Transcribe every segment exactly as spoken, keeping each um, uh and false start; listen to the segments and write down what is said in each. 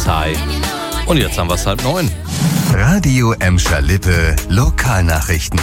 High. Und jetzt haben wir es halb neun. Radio Emscher Lippe Lokalnachrichten.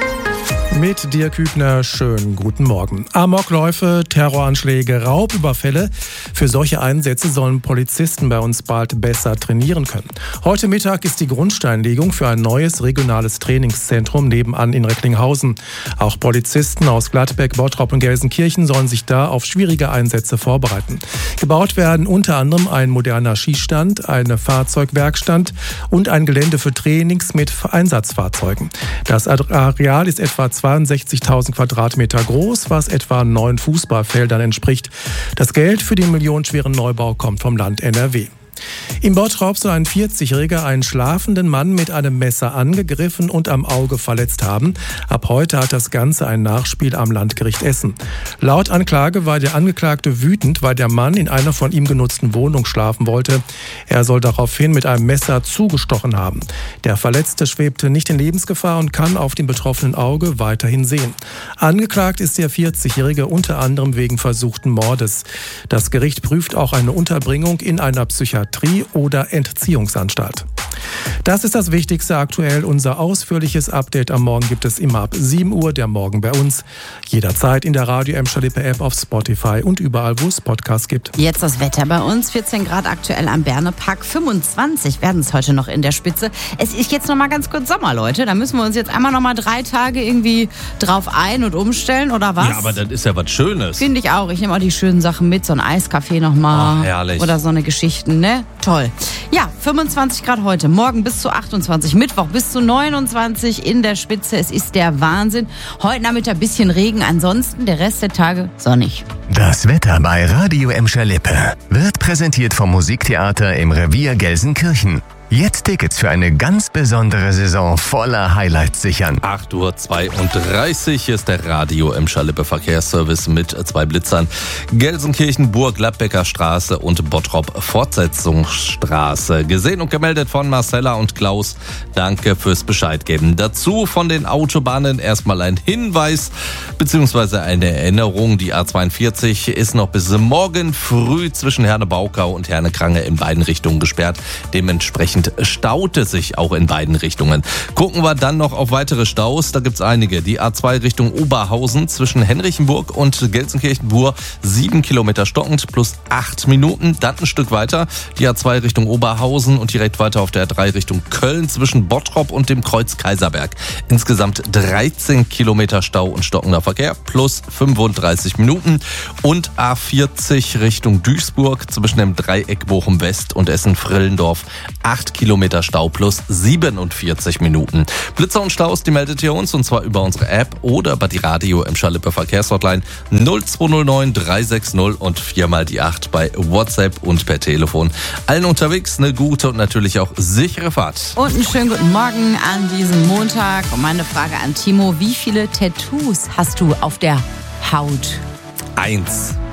Mit Dirk Hübner, schönen guten Morgen. Amokläufe, Terroranschläge, Raubüberfälle. Für solche Einsätze sollen Polizisten bei uns bald besser trainieren können. Heute Mittag ist die Grundsteinlegung für ein neues regionales Trainingszentrum nebenan in Recklinghausen. Auch Polizisten aus Gladbeck, Bottrop und Gelsenkirchen sollen sich da auf schwierige Einsätze vorbereiten. Gebaut werden unter anderem ein moderner Schießstand, eine Fahrzeugwerkstatt und ein Gelände für Trainings mit Einsatzfahrzeugen. Das Areal ist etwa zweiundsechzigtausend Quadratmeter groß, was etwa neun Fußballfeldern entspricht. Das Geld für den millionenschweren Neubau kommt vom Land N R W. Im Bottrop soll ein vierzigjähriger einen schlafenden Mann mit einem Messer angegriffen und am Auge verletzt haben. Ab heute hat das Ganze ein Nachspiel am Landgericht Essen. Laut Anklage war der Angeklagte wütend, weil der Mann in einer von ihm genutzten Wohnung schlafen wollte. Er soll daraufhin mit einem Messer zugestochen haben. Der Verletzte schwebte nicht in Lebensgefahr und kann auf dem betroffenen Auge weiterhin sehen. Angeklagt ist der vierzigjährige unter anderem wegen versuchten Mordes. Das Gericht prüft auch eine Unterbringung in einer Psychiatrie oder Entziehungsanstalt. Das ist das Wichtigste aktuell. Unser ausführliches Update am Morgen gibt es immer ab sieben Uhr, der Morgen bei uns. Jederzeit in der Radio Emscher Lippe App, auf Spotify und überall, wo es Podcasts gibt. Jetzt das Wetter bei uns. vierzehn Grad aktuell am Bernepark. fünfundzwanzig werden es heute noch in der Spitze. Es ist jetzt noch mal ganz kurz Sommer, Leute. Da müssen wir uns jetzt einmal noch mal drei Tage irgendwie drauf ein- und umstellen, oder was? Ja, aber das ist ja was Schönes. Finde ich auch. Ich nehme auch die schönen Sachen mit. So ein Eiskaffee noch mal. Ach, herrlich. Oder so eine Geschichten, ne? Toll. Ja, fünfundzwanzig Grad heute. Morgen bis zu achtundzwanzig. Mittwoch bis zu neunundzwanzig in der Spitze. Es ist der Wahnsinn. Heute Nachmittag ein bisschen Regen. Ansonsten der Rest der Tage sonnig. Das Wetter bei Radio Emscher Lippe wird präsentiert vom Musiktheater im Revier Gelsenkirchen. Jetzt Tickets für eine ganz besondere Saison voller Highlights sichern. acht Uhr zweiunddreißig, hier ist der Radio Emscher Lippe Verkehrsservice mit zwei Blitzern. Gelsenkirchen, Burg, Gladbecker Straße und Bottrop Fortsetzungsstraße. Gesehen und gemeldet von Marcella und Klaus. Danke fürs Bescheid geben. Dazu von den Autobahnen erstmal ein Hinweis bzw. eine Erinnerung. Die A zweiundvierzig ist noch bis morgen früh zwischen Herne-Baukau und Herne-Krange in beiden Richtungen gesperrt. Dementsprechend staute sich auch in beiden Richtungen. Gucken wir dann noch auf weitere Staus. Da gibt's einige. Die A zwei Richtung Oberhausen zwischen Henrichenburg und Gelsenkirchen-Bur sieben Kilometer stockend plus acht Minuten. Dann ein Stück weiter die A zwei Richtung Oberhausen und direkt weiter auf der A drei Richtung Köln zwischen Bottrop und dem Kreuz Kaiserberg. Insgesamt dreizehn Kilometer Stau und stockender Verkehr plus fünfunddreißig Minuten. Und A vierzig Richtung Duisburg zwischen dem Dreieck Bochum West und Essen-Frillendorf acht Kilometer Stau plus siebenundvierzig Minuten. Blitzer und Staus, die meldet ihr uns und zwar über unsere App oder bei die Radio Emscher Lippe Verkehrshotline null zwei null neun drei sechs null und viermal die acht bei WhatsApp und per Telefon. Allen unterwegs eine gute und natürlich auch sichere Fahrt. Und einen schönen guten Morgen an diesem Montag. Und meine Frage an Timo: Wie viele Tattoos hast du auf der Haut? Eins.